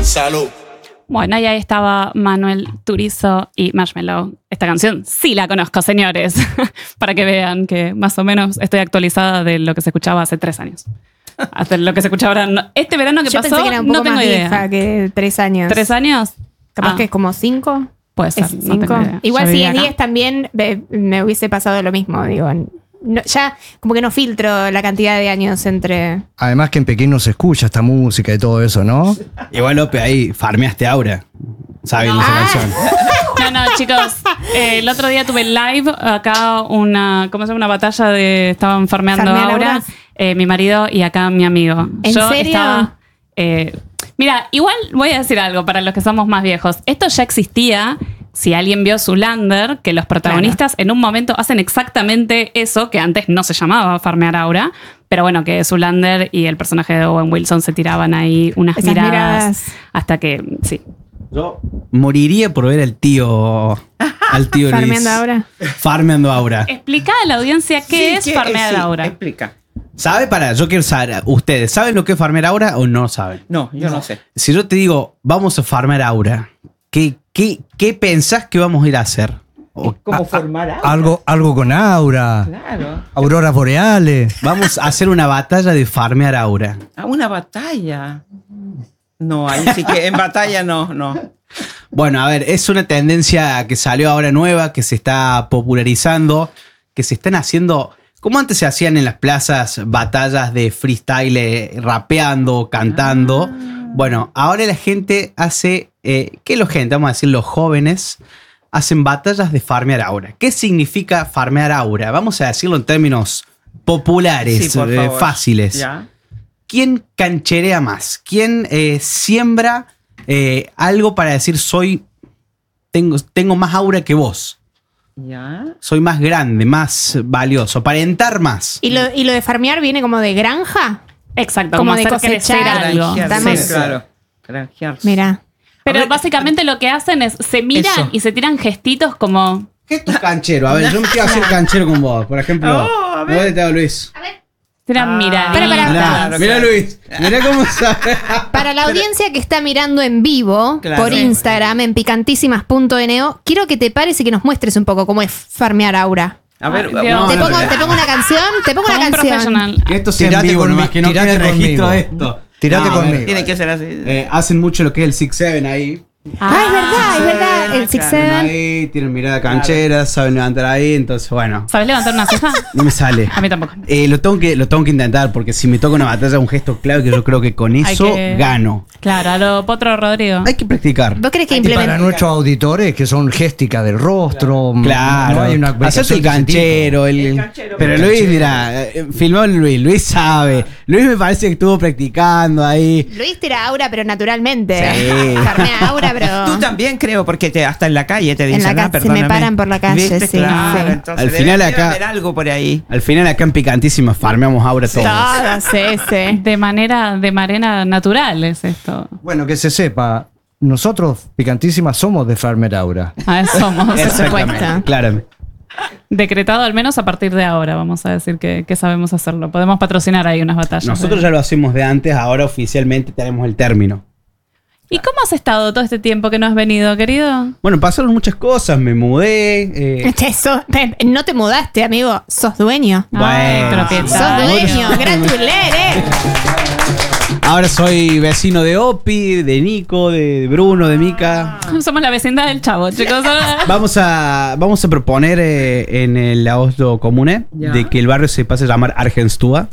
Salud. Bueno, y ahí estaba Manuel Turizo y Marshmello. Esta canción sí la conozco, señores. Para que vean que más o menos estoy actualizada de lo que se escuchaba hace 3 años. Hasta lo que se escucha ahora. Este verano que Yo pasó, pensé que era un poco no tengo más idea. vieja que 3 años. ¿3 años? Capaz que es como 5. Puede ser, Es no tengo idea. Igual Yo si vivía es acá. 10 también me hubiese pasado lo mismo, digo. No, ya como que no filtro la cantidad de años entre... Además que en Pekín no se escucha esta música y todo eso, ¿no? Igual, Lope, ahí farmeaste Aura. ¿Saben esa canción? No, chicos. El otro día tuve live acá una batalla de... Estaban farmeando ¿Farmear Aura. auras? Mi marido y acá mi amigo. ¿En Yo serio? estaba... mira, igual voy a decir algo para los que somos más viejos. Esto ya existía... Si alguien vio Zoolander, que los protagonistas en un momento hacen exactamente eso, que antes no se llamaba farmear Aura, pero bueno, que Zoolander y el personaje de Owen Wilson se tiraban ahí unas Esas miradas. hasta que, sí. Yo moriría por ver al tío Luis. Farmeando Aura. Farmeando Aura. Explica a la audiencia qué es farmear Aura. Explica. ¿Sabe? Yo quiero saber, ¿ustedes saben lo que es farmear Aura o no saben? No, yo no sé. Si yo te digo, vamos a farmear Aura, ¿qué pensás que vamos a ir a hacer? ¿Cómo formar agua? Algo con aura. Claro. Auroras boreales. Vamos a hacer una batalla de farmear Aura. A una batalla. No, ahí sí que en batalla no. Bueno, a ver, es una tendencia que salió ahora nueva, que se está popularizando, que se están haciendo, como antes se hacían en las plazas, batallas de freestyle, rapeando, cantando. Bueno, ahora la gente hace, vamos a decir los jóvenes, hacen batallas de farmear aura. ¿Qué significa farmear aura? Vamos a decirlo en términos populares, Sí, por favor. fáciles. Ya. ¿Quién cancherea más? ¿Quién siembra algo para decir tengo más aura que vos? Ya. Soy más grande, más valioso, aparentar más. ¿Y lo de farmear viene como de granja? Exacto, Como como de hacer crecer cosechar. algo. Granjear, Estamos- sí, claro. Granjear. Mira. Pero A ver, básicamente lo que hacen es, se miran Eso. y se tiran gestitos como... ¿Qué es tu canchero? A ver, yo me quiero hacer canchero con vos. Por ejemplo, Oh, a ver. ¿dónde te hago, Luis? Tiran miraditas. Para. Claro, Mirá, claro. Luis. Mirá cómo sabe. Para la audiencia que está mirando en vivo Claro. por Instagram en picantísimas.no, quiero que te pares y que nos muestres un poco cómo es farmear aura. A ver, Ay, Dios. ¿Te no, pongo una canción? Te pongo Como una un canción. profesional. Que esto sea en Tirate vivo, conmigo, nomás que no tirate quede registro de conmigo. esto. Tirate No, conmigo. tiene que ser así. Hacen mucho lo que es el 6-7 ahí. Es verdad. El Six Tienen Seven. ahí, tienen mirada canchera, saben levantar ahí, entonces bueno, ¿Sabes levantar una ceja? no me sale. A mí tampoco. Lo tengo que intentar, porque si me toca una batalla, un gesto clave que yo creo que con eso que- gano. Claro, a lo Potro Rodrigo. Hay que practicar. ¿Vos crees que Y para implementar? nuestros auditores que son géstica del rostro, Claro, no hay una hacerte el aplicación de ese canchero, El canchero, pero el Luis, canchero. mira, filmó a Luis sabe. Luis me parece que estuvo practicando ahí. Luis tira aura, pero naturalmente. Sí. Farmea aura, pero. Tú también creo, porque hasta en la calle te En dicen, la ah, calle, se me perdóname. paran por la calle, ¿Viste? sí, Claro, sí. entonces Al debe final acá- haber algo por ahí. Al final acá en Picantísima farmeamos ahora todos. Todas, sí. De manera natural es esto. Bueno, que se sepa, nosotros, Picantísimas, somos de Farmer Aura. A eso somos. Por Exactamente, supuesto. claramente. Decretado al menos a partir de ahora, vamos a decir que sabemos hacerlo. Podemos patrocinar ahí unas batallas. Nosotros ya lo hacemos de antes, ahora oficialmente tenemos el término. ¿Y cómo has estado todo este tiempo que no has venido, querido? Bueno, pasaron muchas cosas, me mudé. No te mudaste, amigo. Sos dueño. Ay, Bueno, Sos propietario. dueño. Gratulere. Ahora soy vecino de Opi, de Nico, de Bruno, de Mica. Somos la vecindad del Chavo, chicos. Vamos a proponer en el Aosto Comune Ya. de que el barrio se pase a llamar Argenstúa.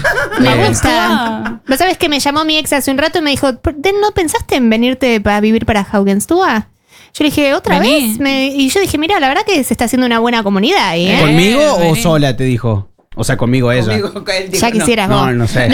Me gusta. ¿Vos sabés que me llamó mi ex hace un rato y me dijo, ¿no pensaste en venirte para vivir para Haugenstua? Yo le dije, ¿otra Vení. vez? Y yo dije, mira, la verdad que se está haciendo una buena comunidad ahí, ¿eh? ¿Conmigo o vení. sola te dijo? O sea, conmigo ella. Conmigo, él dijo, Ya quisieras vos. No sé.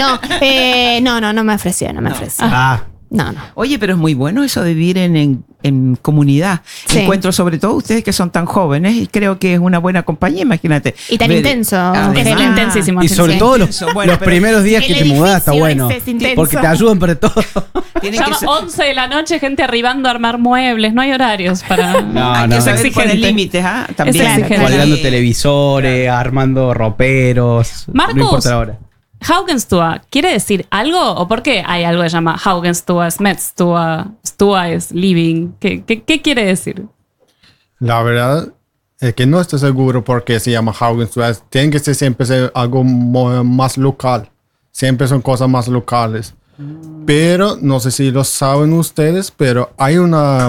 No me ofreció. Ah, No. Oye, pero es muy bueno eso de vivir en comunidad. Sí. Encuentro sobre todo ustedes que son tan jóvenes y creo que es una buena compañía, imagínate. Y tan intenso. Es Gela. intensísimo. y sobre Sí. todo Intenso, bueno, los pero primeros días el que te mudás está edificio bueno. ese es intenso. Porque te ayudan para todo. Tienen que Llama ser- 11 de la noche, gente arribando a armar muebles. No hay horarios para... No, hay no. que saber exigente. poner límites, ¿ah? También. Es exigente. Colgando televisores, armando roperos. Marcus. No importa la hora. Haugenstua, ¿quiere decir algo? ¿O por qué hay algo que se llama Haugenstua, Smetstua, Stua es living? ¿Qué quiere decir? La verdad es que no estoy seguro por qué se llama Haugenstua. Tiene que ser siempre algo más local. Siempre son cosas más locales. Pero no sé si lo saben ustedes, pero hay una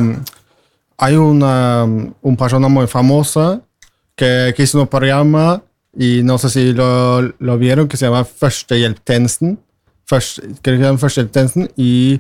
persona muy famosa que hizo un programa y no sé si lo vieron, que se llama Førstehjelptjenesten. Creo que se llama Førstehjelptjenesten y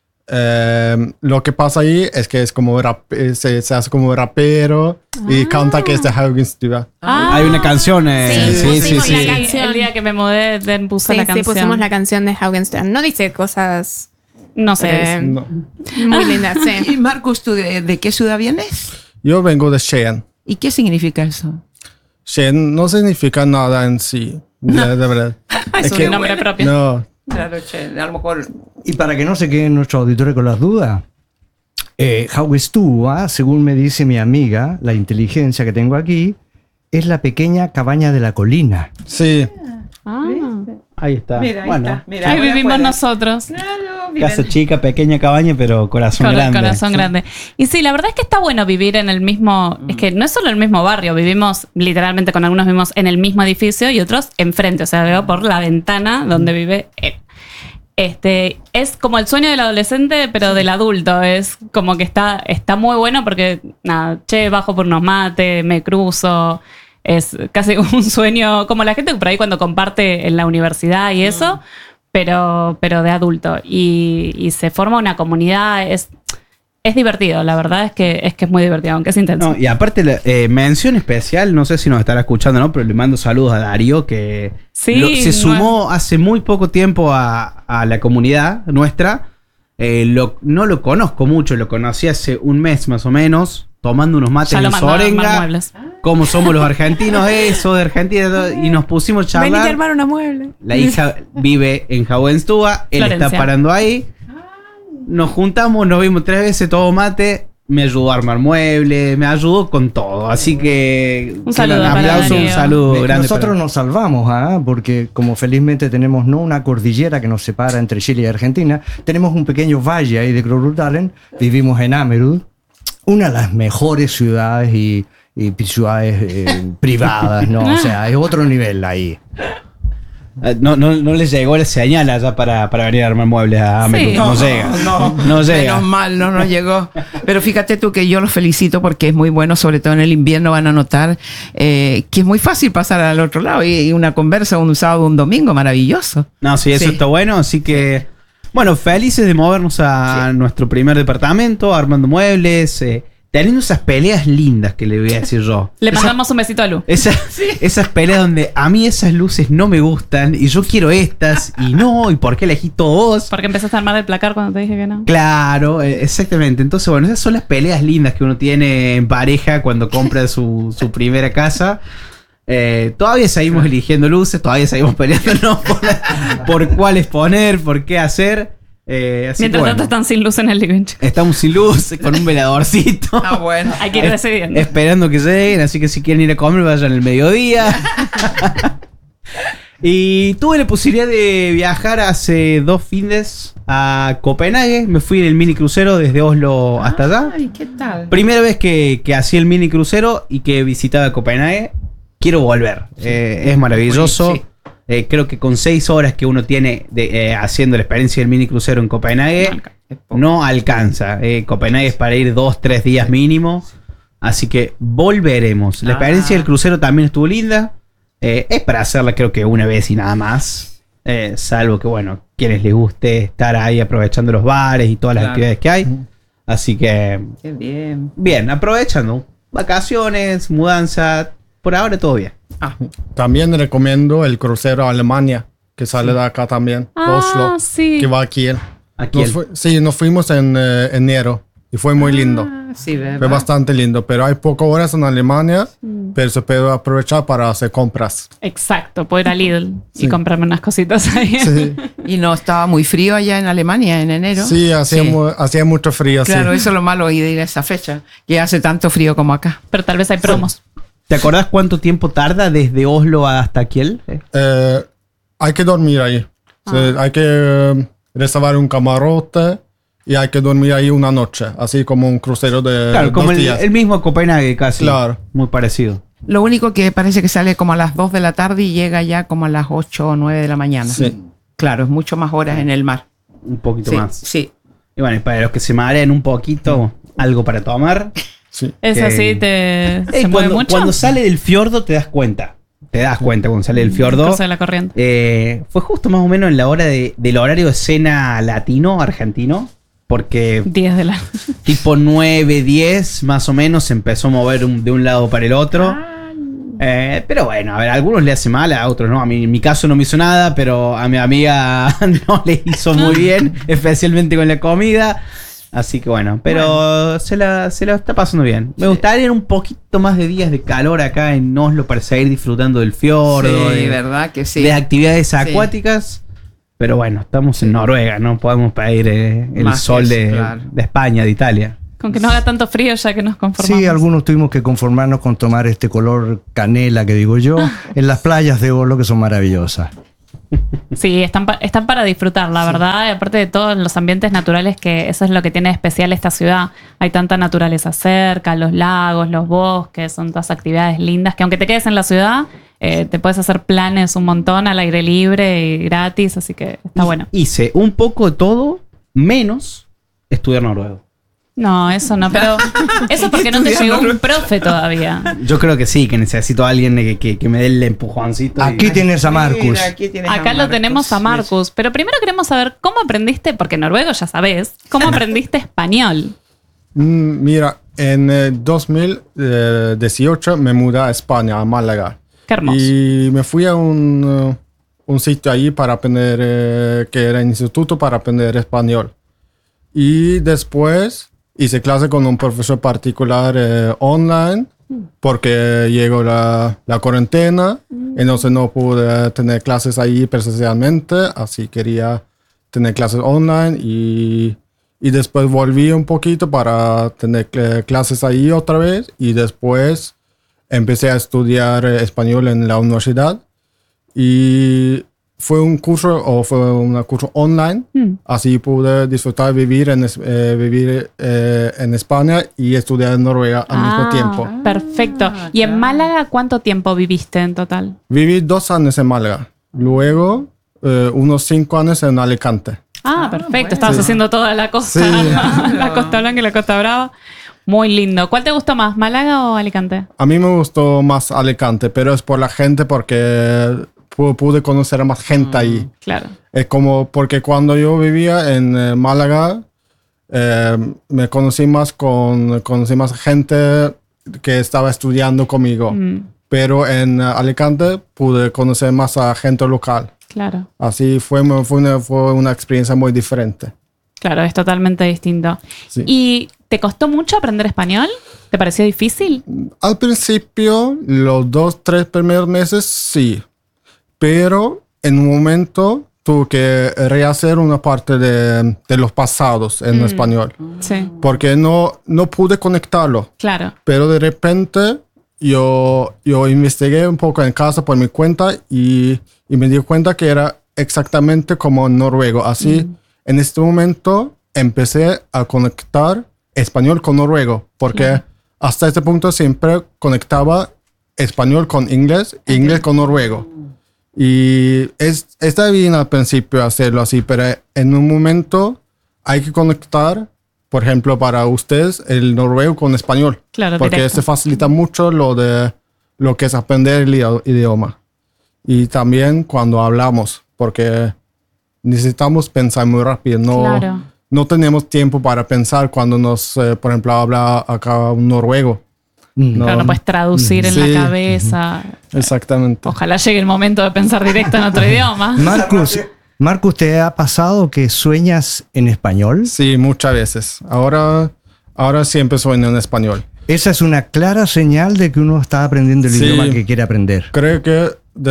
lo que pasa ahí es que es como se hace como rapero y canta que es de Haugenstua. Hay una canción. Sí. Sí, La canción. el día que me mudé, puse la canción. Sí, pusimos la canción de Haugenstua. No dice cosas No sé. No. muy lindas, sí. Y Marcus, ¿tú de qué ciudad vienes? Yo vengo de Skien. ¿Y qué significa eso? Skien no significa nada en sí, de verdad. Es un nombre propio. No, Claro, che, a lo mejor. Y para que no se queden nuestros auditores con las dudas, Haugenstua, según me dice mi amiga, la inteligencia que tengo aquí, es la pequeña cabaña de la colina. sí. Ahí está. Mira, ahí está. Mira, Ahí ahora vivimos puedes- nosotros. Claro, viven- Casa chica, pequeña cabaña, pero corazón Con el grande. corazón grande. Y sí, la verdad es que está bueno vivir en el mismo. Es que no es solo el mismo barrio, vivimos literalmente con algunos vivimos en el mismo edificio y otros enfrente. O sea, veo por la ventana donde vive él. Es como el sueño del adolescente, pero del adulto. Es como que está muy bueno porque, nada, bajo por unos mates, me cruzo. Es casi un sueño, como la gente por ahí cuando comparte en la universidad y eso, pero de adulto. Y se forma una comunidad, es divertido, la verdad es que es muy divertido, aunque es intenso. No, y aparte, mención especial, no sé si nos estará escuchando, ¿no? Pero le mando saludos a Darío, que Sí, se sumó hace muy poco tiempo a la comunidad nuestra. No lo conozco mucho, lo conocí hace un mes más o menos, tomando unos mates Ya lo en mandó a armar Sorenga. muebles. Como somos los argentinos, eso de Argentina, todo, y nos pusimos a charlar. Venite a armar una mueble. La hija vive en Haugenstua, él Florencia. está parando ahí. Nos juntamos, nos vimos 3 veces, todo mate. Me ayudó a armar muebles, me ayudó con todo. Así que Un saludo un para aplauso, un Darío. saludo grande. Nosotros para- nos salvamos, porque como felizmente tenemos no una cordillera que nos separa entre Chile y Argentina, tenemos un pequeño valle ahí de Groruddalen, vivimos en Amerud, una de las mejores ciudades y ciudades privadas, ¿no? O sea, es otro nivel ahí. No les llegó la señal allá para venir a armar muebles a Amelú. Sí. No llega. No llega. Menos mal, no nos llegó. Pero fíjate tú que yo los felicito porque es muy bueno, sobre todo en el invierno van a notar que es muy fácil pasar al otro lado y una conversa un sábado o un domingo, maravilloso. No, sí, eso Sí. está bueno. Así que, bueno, felices de movernos a nuestro primer departamento, armando muebles, teniendo esas peleas lindas que le voy a decir yo. Le mandamos un besito a Lu. Esas peleas donde a mí esas luces no me gustan y yo quiero estas y no, ¿y por qué elegiste vos? Porque empezaste a armar el placar cuando te dije que no. Claro, exactamente. Entonces, bueno, esas son las peleas lindas que uno tiene en pareja cuando compra su primera casa. Todavía seguimos eligiendo luces, todavía seguimos peleándonos por cuáles poner, por qué hacer. Así Mientras que, bueno, tanto están sin luz en el living. estamos sin luz, con un veladorcito. Ah, bueno. Hay que ir decidiendo. Esperando que lleguen, así que si quieren ir a comer, vayan el mediodía. Y tuve la posibilidad de viajar hace 2 fines a Copenhague. Me fui en el mini crucero desde Oslo hasta allá. Ay, ¿qué tal? Primera vez que hacía el mini crucero y que visitaba Copenhague. Quiero volver. Es maravilloso. Sí. Creo que con 6 horas que uno tiene haciendo la experiencia del mini crucero en Copenhague, no alcanza. Copenhague es para ir 2-3 días mínimo. Así que volveremos. La experiencia del crucero también estuvo linda. Es para hacerla creo que una vez y nada más. Salvo que, bueno, quienes les guste estar ahí aprovechando los bares y todas las Claro. actividades que hay. Así que, Qué bien. bien, aprovechando. Vacaciones, mudanza. Por ahora todo bien. Ah, También recomiendo el crucero a Alemania, que sale de acá también, Oslo, sí. que va aquí. Aquí Nos fuimos en enero y fue muy lindo. sí, ¿verdad? Fue bastante lindo, pero hay pocas horas en Alemania, pero se puede aprovechar para hacer compras. Exacto, puedo ir a Lidl y Sí. comprarme unas cositas ahí. Sí, Y no estaba muy frío allá en Alemania en enero. sí, hacía mucho frío. Claro, sí. eso es lo malo de ir a esa fecha, que hace tanto frío como acá. Pero tal vez hay promos. ¿Te acordás cuánto tiempo tarda desde Oslo hasta Kiel? hay que dormir ahí. Hay que reservar un camarote y hay que dormir ahí una noche, así como un crucero de Claro, como 2 días. el mismo Copenhague casi. Claro. Muy parecido. Lo único que parece que sale como a las 2 de la tarde y llega ya como a las 8 o 9 de la mañana. Sí. Claro, es mucho más horas en el mar. Un poquito Sí, más. sí. Y bueno, y para los que se mareen un poquito, algo para tomar. Sí. ¿Es Que- así? ¿Se mueve mucho? Cuando sale del fiordo te das cuenta. Te das cuenta cuando sale del fiordo. Cosa de la corriente. Fue justo más o menos en la hora del horario de cena latino, argentino. Porque 10 de la... tipo 9, 10 más o menos se empezó a mover de un lado para el otro. Pero bueno, a ver, a algunos le hace mal, a otros no. A mí, en mi caso no me hizo nada, pero a mi amiga no le hizo muy bien, especialmente con la comida. Así que bueno, pero se la está pasando bien. Me gustaría un poquito más de días de calor acá en Oslo para seguir disfrutando del fiordo, Sí, de, verdad que sí. de actividades acuáticas. Pero bueno, estamos en Noruega, no podemos pedir el Más sol eso, de, claro. de España, de Italia. Con que no haga tanto frío ya que nos conformamos. Sí, algunos tuvimos que conformarnos con tomar este color canela que digo yo en las playas de Oslo, que son maravillosas. Sí, están para disfrutar, la verdad. Y aparte de todos los ambientes naturales, que eso es lo que tiene de especial esta ciudad. Hay tanta naturaleza cerca, los lagos, los bosques, son todas actividades lindas que aunque te quedes en la ciudad, te puedes hacer planes un montón al aire libre y gratis, así que está bueno. Hice un poco de todo, menos estudiar noruego. No, eso no, pero eso porque no te llegó un profe todavía. Yo creo que sí, que necesito a alguien que me dé el empujoncito. Aquí tienes a Marcus. Mira, aquí tienes a Acá lo Marcus. tenemos a Marcus, pero primero queremos saber cómo aprendiste, porque noruego ya sabes, cómo aprendiste español. Mira, en 2018 me mudé a España, a Málaga. Qué hermoso. Y me fui a un sitio ahí para aprender, que era el Instituto para aprender español. Y después hice clase con un profesor particular online, porque llegó la cuarentena, entonces no pude tener clases ahí presencialmente, así quería tener clases online y después volví un poquito para tener clases ahí otra vez y después empecé a estudiar español en la universidad y fue un curso online, así pude disfrutar vivir en España y estudiar en Noruega al mismo tiempo. Perfecto. ¿Y en Málaga cuánto tiempo viviste en total? Viví 2 años en Málaga, luego unos 5 años en Alicante. Perfecto. bueno. Estabas haciendo toda la costa, Sí. la Costa Blanca y la Costa Brava. Muy lindo. ¿Cuál te gustó más, Málaga o Alicante? A mí me gustó más Alicante, pero es por la gente porque pude conocer a más gente ahí. Claro. Es como porque cuando yo vivía en Málaga, me conocí más gente que estaba estudiando conmigo. Pero en Alicante pude conocer más a gente local. Claro. Así fue una experiencia muy diferente. Claro, es totalmente distinto. Sí. ¿Y te costó mucho aprender español? ¿Te pareció difícil? Al principio, los 2-3 primeros meses, sí. Pero en un momento tuve que rehacer una parte de los pasados en español. Sí. Porque no pude conectarlo. Claro. Pero de repente yo investigué un poco en casa por mi cuenta y me di cuenta que era exactamente como en noruego. Así, en este momento empecé a conectar español con noruego. Porque hasta este punto siempre conectaba español con inglés e inglés con noruego. Y está bien al principio hacerlo así, pero en un momento hay que conectar, por ejemplo, para ustedes, el noruego con español. Claro, porque directo. se facilita mucho lo que es aprender el idioma. Y también cuando hablamos, porque necesitamos pensar muy rápido. Claro. No tenemos tiempo para pensar cuando por ejemplo, habla acá un noruego. Claro, no puedes traducir en Sí. la cabeza. Exactamente. Ojalá llegue el momento de pensar directo en otro idioma. Marcus, ¿te ha pasado que sueñas en español? Sí, muchas veces. Ahora siempre sueño en español. Esa es una clara señal de que uno está aprendiendo el Sí. idioma que quiere aprender. Creo que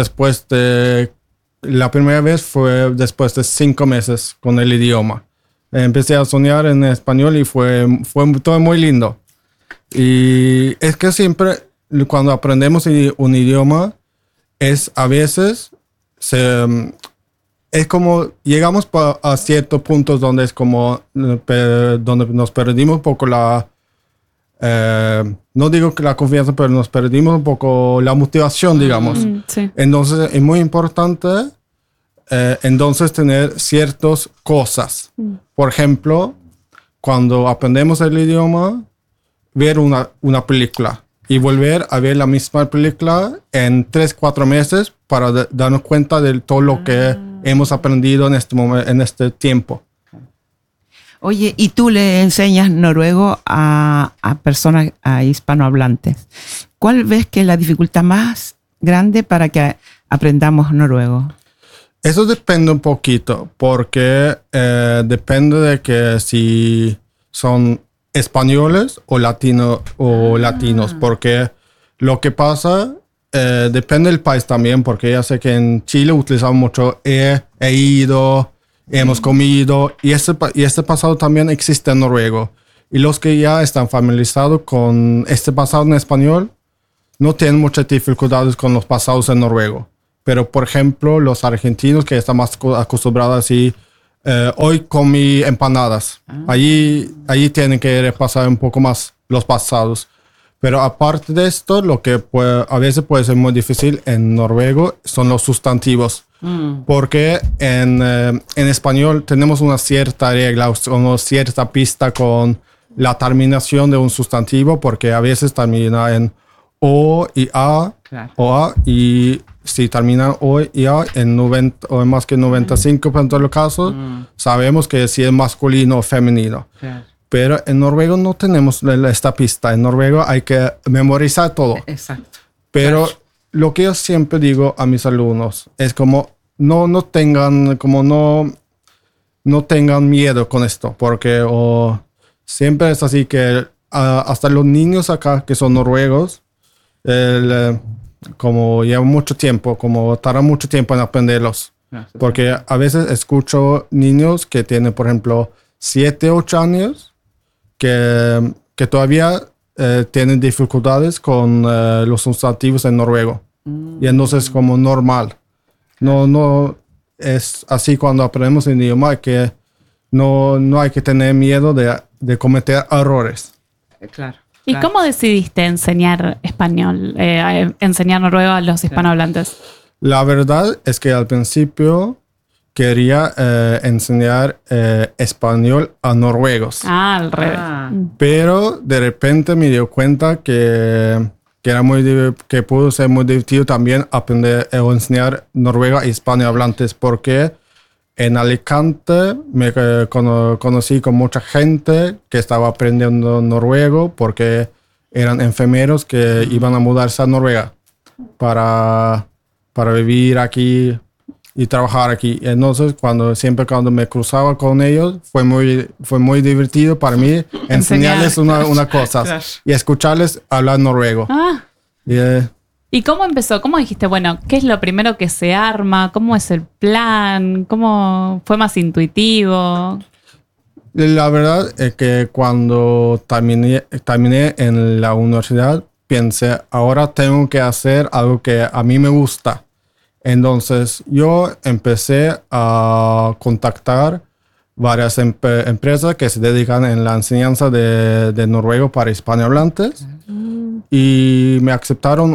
la primera vez fue después de 5 meses con el idioma. Empecé a soñar en español y fue todo muy lindo. Y es que siempre cuando aprendemos un idioma, a veces es como llegamos a ciertos puntos donde es como donde nos perdimos un poco no digo que la confianza, pero nos perdimos un poco la motivación, digamos. Sí. Entonces es muy importante entonces tener ciertas cosas. Por ejemplo, cuando aprendemos el idioma, ver una película y volver a ver la misma película en 3-4 meses para darnos cuenta de todo lo que hemos aprendido en este tiempo. Oye, ¿y tú le enseñas noruego a personas, a hispanohablantes? ¿Cuál ves que es la dificultad más grande para que aprendamos noruego? Eso depende un poquito, porque depende de que si son españoles o latinos, porque lo que pasa depende del país también, porque ya sé que en Chile utilizamos mucho he ido, hemos comido, y este pasado también existe en noruego. Y los que ya están familiarizados con este pasado en español no tienen muchas dificultades con los pasados en noruego. Pero, por ejemplo, los argentinos que están más acostumbrados así, hoy comí empanadas. Allí tienen que repasar un poco más los pasados. Pero aparte de esto, lo que a veces puede ser muy difícil en noruego son los sustantivos. Porque en español tenemos una cierta regla, una cierta pista con la terminación de un sustantivo, porque a veces termina en o y a, claro. O a, y si termina o y a en 90 o en más que 95% de los casos, sabemos que si es masculino o femenino. Claro. Pero en noruego no tenemos esta pista. En noruego hay que memorizar todo. Exacto. Pero lo que yo siempre digo a mis alumnos es como no tengan miedo con esto, porque siempre es así que hasta los niños acá que son noruegos, como llevan mucho tiempo, como tardan mucho tiempo en aprenderlos. Porque a veces escucho niños que tienen, por ejemplo, 7, 8 años que todavía tienen dificultades con los sustantivos en noruego. Y entonces es como normal. No es así cuando aprendemos el idioma, que no hay que tener miedo de cometer errores. Claro. ¿Y cómo decidiste enseñar español, enseñar noruego a los hispanohablantes? La verdad es que al principio quería enseñar español a noruegos. Al revés. Pero de repente me di cuenta que pudo ser muy divertido también aprender o enseñar noruego a hispanohablantes, porque en Alicante me conocí con mucha gente que estaba aprendiendo noruego porque eran enfermeros que iban a mudarse a Noruega para vivir aquí y trabajar aquí. Entonces, siempre cuando me cruzaba con ellos, fue muy divertido para mí enseñarles una cosa y escucharles hablar noruego. ¿Y cómo empezó? ¿Cómo dijiste, bueno, qué es lo primero que se arma? ¿Cómo es el plan? ¿Cómo fue más intuitivo? La verdad es que cuando terminé en la universidad, pensé, ahora tengo que hacer algo que a mí me gusta. Entonces, yo empecé a contactar varias empresas que se dedican en la enseñanza de noruego para hispanohablantes. Y me aceptaron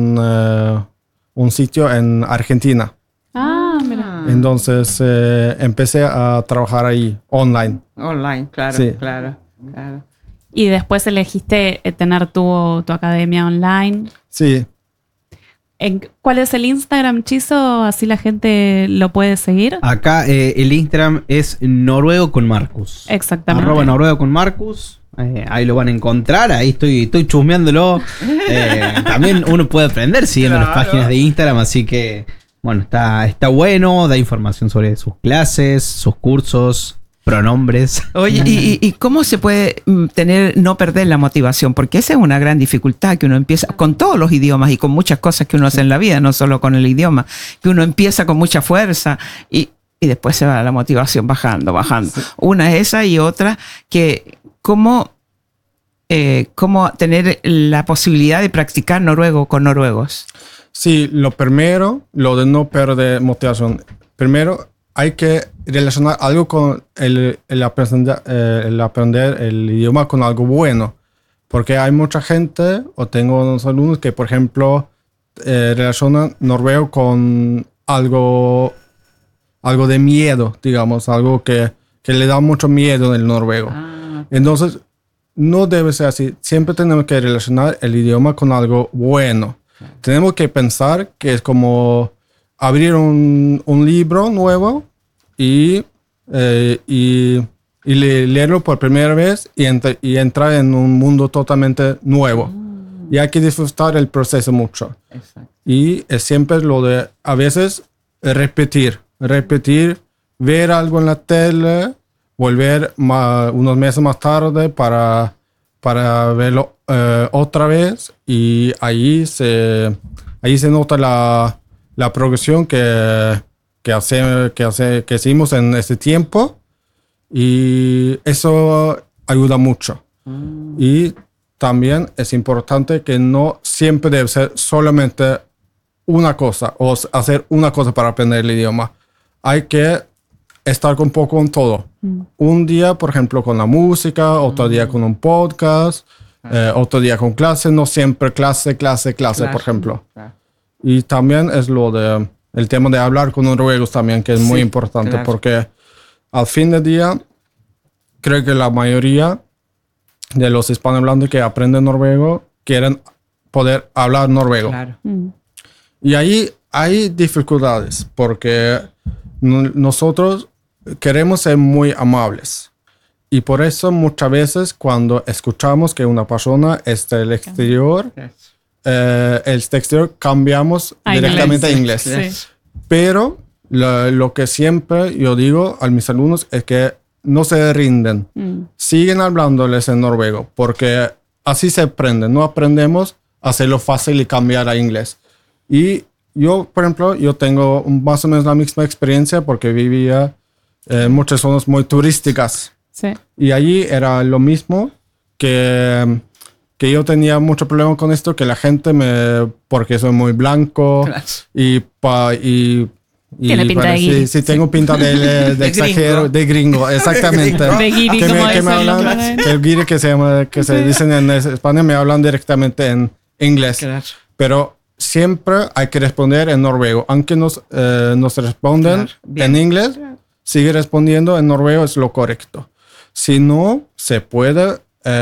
un sitio en Argentina. Mira. Entonces empecé a trabajar ahí, online. Online, claro, sí. Claro. ¿Y después elegiste tener tu academia online? Sí. ¿Cuál es el Instagram, Chizo? Así la gente lo puede seguir. Acá el Instagram es Noruego con Marcus. Exactamente. @Noruego con Marcus. Ahí lo van a encontrar, ahí estoy chusmeándolo. También uno puede aprender siguiendo las páginas de Instagram, así que bueno, está bueno, da información sobre sus clases, sus cursos, pronombres. Oye, ¿y cómo se puede no perder la motivación? Porque esa es una gran dificultad, que uno empieza con todos los idiomas y con muchas cosas que uno hace en la vida, no solo con el idioma, que uno empieza con mucha fuerza y después se va la motivación bajando. Sí. Una es esa y otra que cómo tener la posibilidad de practicar noruego con noruegos. Sí, lo primero, lo de no perder motivación. Primero, hay que relacionar algo con el aprender el idioma con algo bueno. Porque hay mucha gente, o tengo unos alumnos que, por ejemplo, relacionan noruego con algo de miedo, digamos, algo que le da mucho miedo en el noruego. Entonces, no debe ser así. Siempre tenemos que relacionar el idioma con algo bueno. Tenemos que pensar que es como abrir un libro nuevo y leerlo por primera vez y entrar en un mundo totalmente nuevo. Y hay que disfrutar el proceso mucho. Exacto. Y es siempre lo de, a veces, repetir, ver algo en la tele, volver unos meses más tarde para verlo otra vez, y ahí se nota la progresión que hicimos en ese tiempo, y eso ayuda mucho. Y también es importante que no siempre debe ser solamente una cosa o hacer una cosa para aprender el idioma. Hay que estar un poco con todo. Un día, por ejemplo, con la música, otro día con un podcast, otro día con clase, no siempre clase, por ejemplo. Y también es el tema de hablar con noruegos también, que es muy importante, porque al fin del día, creo que la mayoría de los hispanohablantes que aprenden noruego quieren poder hablar noruego. Claro. Y ahí hay dificultades, porque nosotros queremos ser muy amables. Y por eso muchas veces cuando escuchamos que una persona es del exterior, cambiamos directamente a inglés. Sí. Pero lo que siempre yo digo a mis alumnos es que no se rinden. Siguen hablándoles en noruego, porque así se aprende. No aprendemos a hacerlo fácil y cambiar a inglés. Y yo, por ejemplo, yo tengo más o menos la misma experiencia, porque vivía en muchas zonas muy turísticas. Sí. Y allí era lo mismo, que yo tenía mucho problema con esto, que la gente porque soy muy blanco, Claro. y Tiene pinta de guiri. sí, tengo pinta de extranjero, de gringo, exactamente. De guiri, que como me dicen hablan, los que el guiri que se dicen en España, me hablan directamente en inglés. Claro. Pero siempre hay que responder en noruego. Aunque nos responden Claro, bien. en inglés, sigue respondiendo en noruego, es lo correcto. Si no, se puede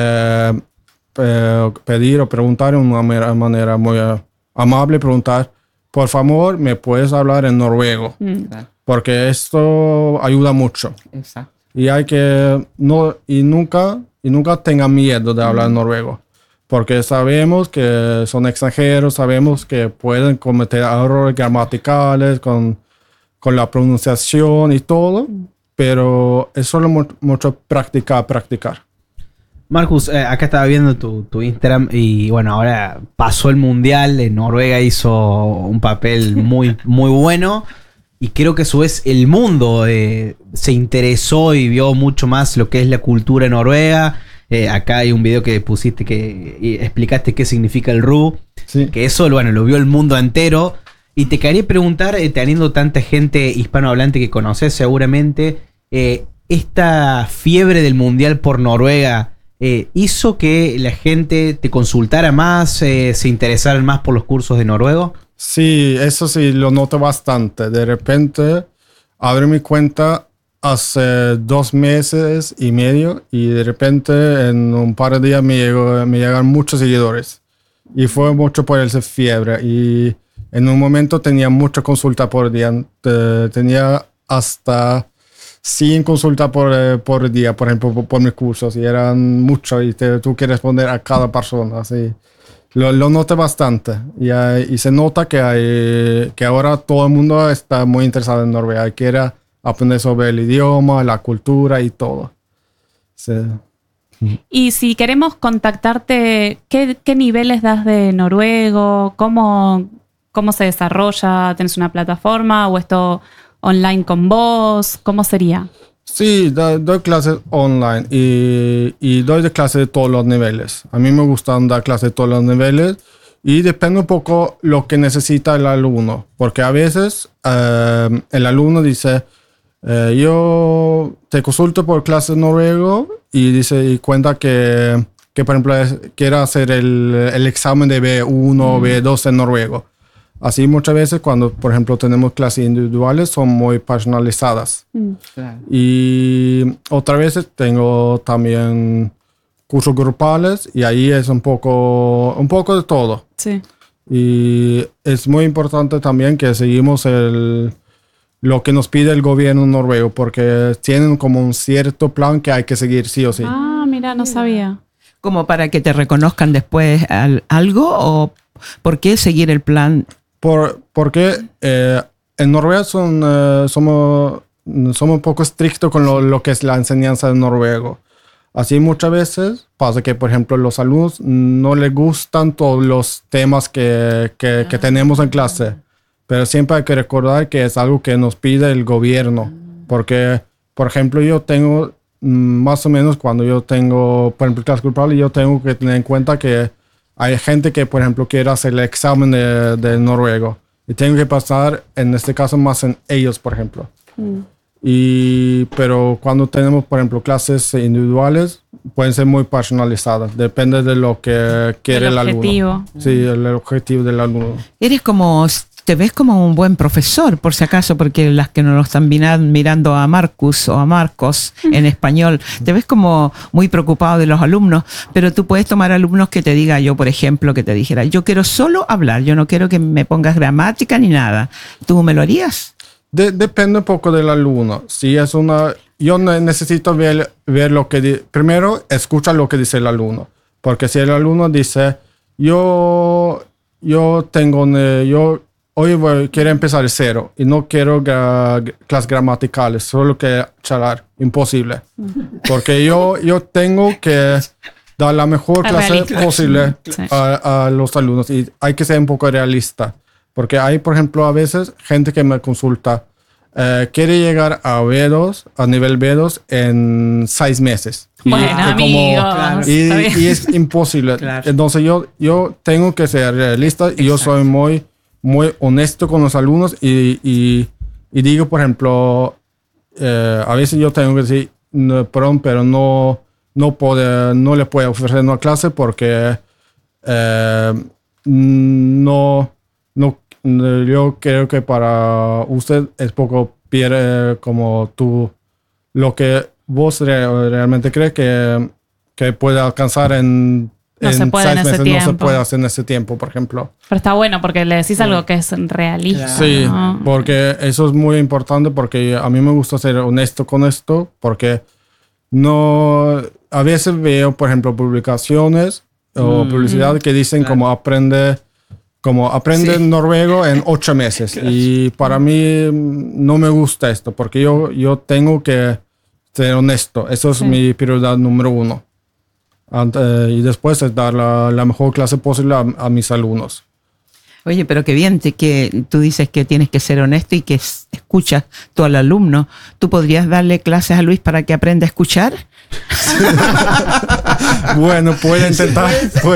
pedir o preguntar de una manera muy amable, preguntar, por favor, ¿me puedes hablar en noruego? Claro. Porque esto ayuda mucho. Exacto. Y hay que nunca tengan miedo de hablar noruego, porque sabemos que son extranjeros, sabemos que pueden cometer errores gramaticales con la pronunciación y todo, pero es solo mucho practicar. Marcus, acá estaba viendo tu Instagram y bueno, ahora pasó el Mundial, en Noruega hizo un papel muy, muy bueno, y creo que a su vez el mundo se interesó y vio mucho más lo que es la cultura noruega. Acá hay un video que pusiste y explicaste qué significa el RU, Sí. que eso lo vio el mundo entero. Y te quería preguntar, teniendo tanta gente hispanohablante que conoces seguramente, esta fiebre del Mundial por Noruega hizo que la gente te consultara más, se interesaran más por los cursos de noruego. Sí, eso sí, lo noto bastante. De repente, abrí mi cuenta hace 2 meses y medio, y de repente en un par de días me llegaron muchos seguidores. Y fue mucho por esa fiebre. Y en un momento tenía mucha consulta por día. Tenía hasta 100 consultas por día, por ejemplo, por mis cursos. Y eran muchos, y tuve que responder a cada persona. Así. Lo noté bastante. Y se nota que ahora todo el mundo está muy interesado en Noruega. Quiere aprender sobre el idioma, la cultura y todo. Sí. Y si queremos contactarte, ¿qué niveles das de noruego? ¿Cómo se desarrolla? ¿Tienes una plataforma o esto online con vos? ¿Cómo sería? Sí, doy clases online y doy clases de todos los niveles. A mí me gustan dar clases de todos los niveles, Y depende un poco lo que necesita el alumno, porque a veces el alumno dice, yo te consulto por clases noruego y cuenta que por ejemplo quiere hacer el examen de B1 o B2 en noruego. Así muchas veces cuando por ejemplo tenemos clases individuales son muy personalizadas. Claro. Y otras veces tengo también cursos grupales y ahí es un poco de todo. Sí. Y es muy importante también que seguimos lo que nos pide el gobierno noruego, porque tienen como un cierto plan que hay que seguir sí o sí. Ah, mira, no sabía. ¿Como para que te reconozcan después algo o por qué seguir el plan? Porque en Noruega somos un poco estrictos con lo que es la enseñanza de noruego. Así muchas veces pasa que, por ejemplo, los alumnos no les gustan todos los temas que tenemos en clase. Pero siempre hay que recordar que es algo que nos pide el gobierno. Porque, por ejemplo, yo tengo, más o menos cuando yo tengo, por ejemplo, clase grupal, yo tengo que tener en cuenta que hay gente que, por ejemplo, quiere hacer el examen de noruego. Y tengo que pasar, en este caso, más en ellos, por ejemplo. Pero cuando tenemos, por ejemplo, clases individuales, pueden ser muy personalizadas. Depende de lo que quiere el alumno. Sí, el objetivo del alumno. Te ves como un buen profesor, por si acaso, porque las que nos lo están mirando a Marcus o a Marcos en español, te ves como muy preocupado de los alumnos, pero tú puedes tomar alumnos que te diga, yo por ejemplo, que te dijera, yo quiero solo hablar, yo no quiero que me pongas gramática ni nada. ¿Tú me lo harías? Depende un poco del alumno. Si es yo necesito ver lo que primero escucha lo que dice el alumno, porque si el alumno dice yo hoy quiero empezar de cero y no quiero clases gramaticales, solo que charlar, imposible, porque yo tengo que dar la mejor clase posible a los alumnos y hay que ser un poco realista. Porque hay, por ejemplo, a veces gente que me consulta, quiere llegar a B2, a nivel B2 en 6 meses. Bueno, amigos. Y es imposible. Claro. Entonces yo tengo que ser realista y yo soy muy, muy honesto con los alumnos y digo, por ejemplo, a veces yo tengo que decir, perdón, pero no le puedo ofrecer una clase porque yo creo que para usted es poco como lo que vos realmente crees que puede alcanzar en No se puede en 6 ese meses, tiempo. no se puede hacer en ese tiempo, por ejemplo. Pero está bueno porque le decís algo que es realista. Sí, ¿no? porque eso es muy importante porque a mí me gusta ser honesto con esto porque a veces veo, por ejemplo, publicaciones o publicidad que dicen como aprende noruego en 8 meses. Y para mí no me gusta esto porque yo tengo que ser honesto. Eso es mi prioridad número 1. Y después es dar la mejor clase posible a mis alumnos. Oye, pero qué bien que tú dices que tienes que ser honesto y que escuchas tú al alumno. ¿Tú podrías darle clases a Luis para que aprenda a escuchar? Bueno, puede intentar.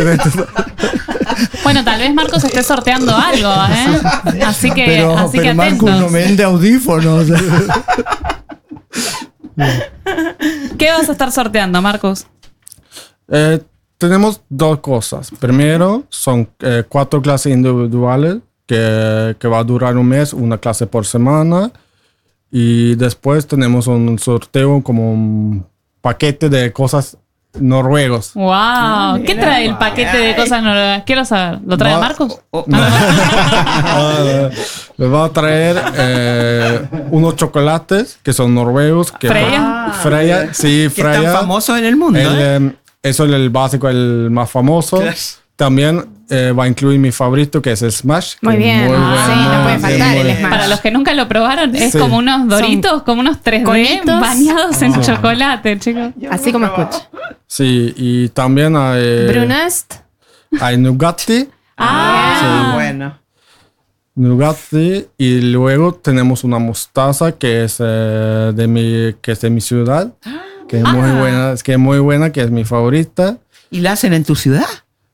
Bueno, tal vez Marcos esté sorteando algo, ¿eh? Así que Pero atentos. Marcus no vende audífonos. ¿Qué vas a estar sorteando, Marcos? Tenemos 2 cosas. Primero, son 4 clases individuales que va a durar un mes, una clase por semana. Y después tenemos un sorteo como un paquete de cosas noruegos. ¡Wow! ¿Qué trae el paquete de cosas noruegas? Quiero saber. ¿Lo trae Marcos? Me va a traer unos chocolates que son noruegos. ¿Freya? Freya, sí, Que Freya. están famosos en el mundo. Eso es el básico, el más famoso. También va a incluir mi favorito, que es el Smash. Muy que es bien. muy bueno. Sí, no puede faltar el Smash. Para los que nunca lo probaron, es Sí. como unos Doritos, como unos 3D conitos. bañados en chocolate, chicos. Así como escucho. Sí, y también hay Brunast. hay Nugatti. Bueno. Nugatti. Y luego tenemos una mostaza que es de mi ciudad. Que es muy buena, que es mi favorita. ¿Y la hacen en tu ciudad?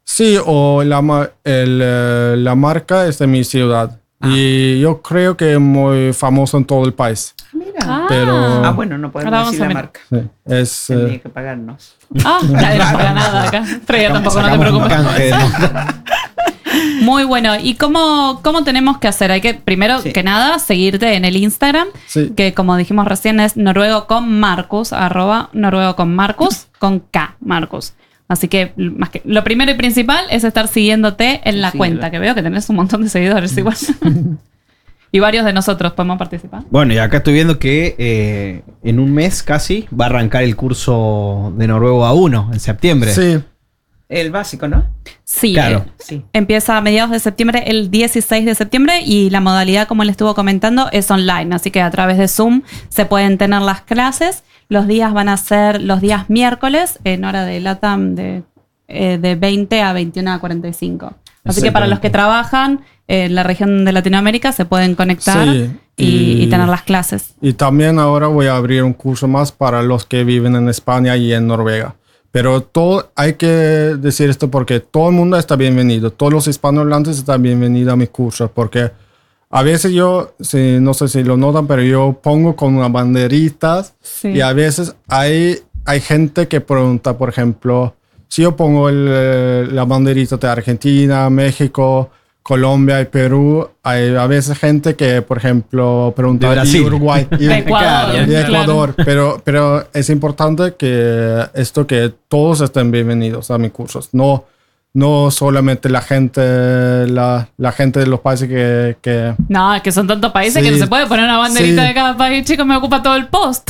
Sí, o la marca es de mi ciudad. Y yo creo que es muy famoso en todo el país. Mira. Pero Bueno, no podemos Ahora vamos decir a la mirar. marca. sí, es... Tendría que pagarnos. Nadie nos paga nada acá. Freya tampoco, no te Sacamos un preocupes. canje de- Muy bueno. ¿Y cómo tenemos que hacer? Hay que, primero que nada, seguirte en el Instagram, Sí. que como dijimos recién es noruego con Marcus, @noruego con Marcus, con K, Marcus. Así que, más que lo primero y principal es estar siguiéndote en la cuenta, que veo que tenés un montón de seguidores igual. Y varios de nosotros podemos participar. Bueno, y acá estoy viendo que en un mes casi va a arrancar el curso de noruego A1 en septiembre. Sí, El básico, ¿no? Sí, Claro. Sí. empieza a mediados de septiembre, el 16 de septiembre, y la modalidad, como le estuvo comentando, es online. Así que a través de Zoom se pueden tener las clases. Los días van a ser los días miércoles en hora de LATAM de 20 a 21:45. Así que para los que trabajan en la región de Latinoamérica se pueden conectar Sí, y tener las clases. y también ahora voy a abrir un curso más para los que viven en España y en Noruega. Pero hay que decir esto porque todo el mundo está bienvenido. Todos los hispanohablantes están bienvenidos a mi curso. Porque a veces no sé si lo notan, pero yo pongo con unas banderitas. Sí. Y a veces hay gente que pregunta, por ejemplo, si yo pongo la banderita de Argentina, México, Colombia y Perú, hay a veces gente que, por ejemplo, pregunta De Brasil. ¿y Uruguay? Y De Ecuador, de claro. Ecuador. Pero es importante que todos estén bienvenidos a mis cursos. No solamente la gente de los países que No, es que son tantos países Sí. que no se puede poner una banderita Sí. de cada país. Chicos, me ocupa todo el post.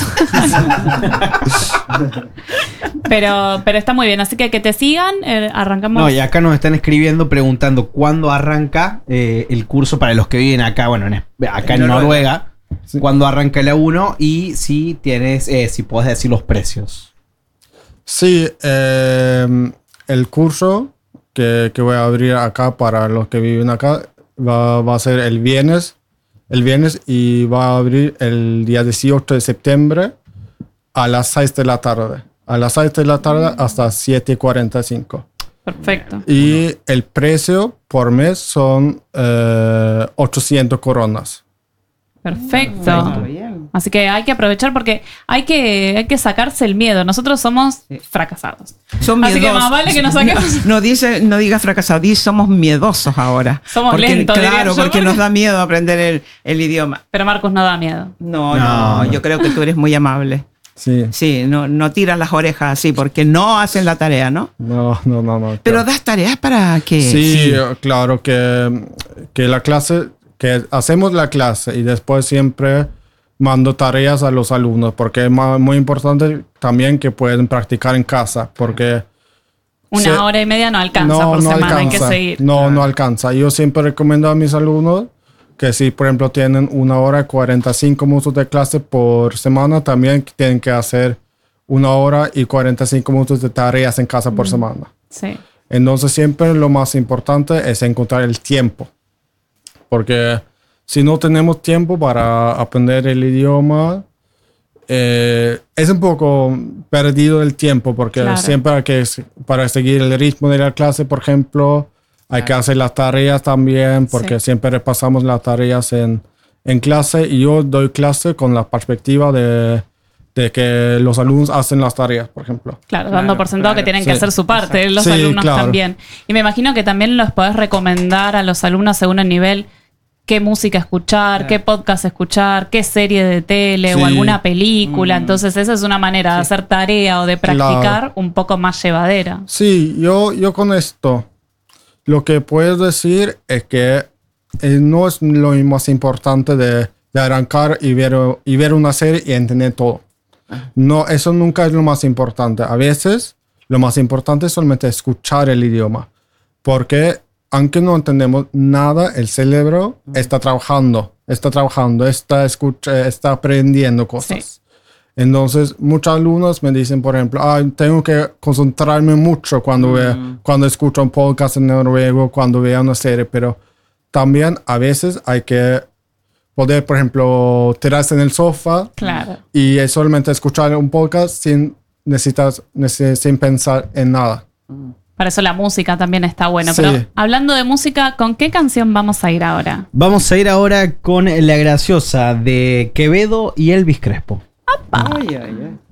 pero está muy bien. Así que te sigan. Arrancamos. No, y acá nos están escribiendo preguntando cuándo arranca el curso para los que viven acá, bueno, acá en Noruega. Sí. Cuándo arranca el A1 y si podés decir los precios. Sí, el curso que voy a abrir acá para los que viven acá va a ser el viernes y va a abrir el día 18 de septiembre a las 6 de la tarde. A las 6 de la tarde hasta 7:45. Perfecto. Y el precio por mes son 800 coronas. Perfecto. Así que hay que aprovechar porque hay que sacarse el miedo. Nosotros somos fracasados. Son Así que miedosos. más vale que nos saquemos. No digas fracasado, somos miedosos ahora. Somos porque, lentos, diría claro, yo. porque nos da miedo aprender el idioma. Pero Marcus no da miedo. No, yo creo que tú eres muy amable. Sí. Sí, no tiras las orejas así porque no hacen la tarea, ¿no? No. Pero das tareas para que... Sí, claro que la clase, que hacemos la clase y después siempre mando tareas a los alumnos porque es muy importante también que pueden practicar en casa porque... Una hora y media no alcanza por semana, hay que seguir. No alcanza. Yo siempre recomiendo a mis alumnos que si, por ejemplo, tienen 1 hora y 45 minutos de clase por semana, también tienen que hacer 1 hora y 45 minutos de tareas en casa por semana. Sí. Entonces siempre lo más importante es encontrar el tiempo. Porque si no tenemos tiempo para aprender el idioma, es un poco perdido el tiempo. Porque Claro. siempre hay que, para seguir el ritmo de la clase, por ejemplo, hay que hacer las tareas también. Porque Sí. siempre repasamos las tareas en clase. Y yo doy clase con la perspectiva de que los alumnos hacen las tareas, por ejemplo. Claro, dando por sentado que tienen que Sí. hacer su parte, los Sí, alumnos claro. también. Y me imagino que también los podés recomendar a los alumnos según el nivel qué música escuchar, qué podcast escuchar, qué serie de tele Sí. o alguna película. Entonces esa es una manera de hacer tarea o de practicar Claro. un poco más llevadera. Sí, yo con esto lo que puedo decir es que no es lo más importante de arrancar y ver una serie y entender todo. No, eso nunca es lo más importante. A veces lo más importante es solamente escuchar el idioma. Porque aunque no entendemos nada, el cerebro está trabajando, está aprendiendo cosas. Entonces, muchos alumnos me dicen, por ejemplo, tengo que concentrarme mucho cuando escucho un podcast en noruego, cuando veo una serie, pero también a veces hay que poder, por ejemplo, tirarse en el sofá Claro. y solamente escuchar un podcast sin pensar en nada. Para eso la música también está buena. Sí. Pero hablando de música, ¿con qué canción vamos a ir ahora? Vamos a ir ahora con La Graciosa de Quevedo y Elvis Crespo. Ay, ay, ay.